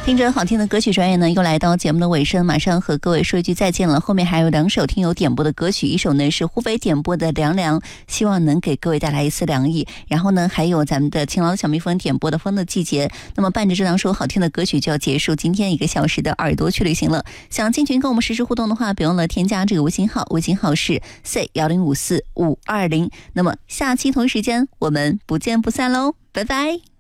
听着好听的歌曲，转眼呢又来到节目的尾声，马上和各位说一句再见了。后面还有2首听友点播的歌曲，一首呢是胡飞点播的《凉凉》，希望能给各位带来一丝凉意。然后呢还有咱们的勤劳的小蜜蜂点播的《风的季节》。那么伴着这2首好听的歌曲，就要结束今天1个小时的耳朵去旅行了。想进群跟我们实时互动的话，别忘了添加这个微信号，微信号是 C1054520。那么下期同时间我们不见不散喽，拜拜。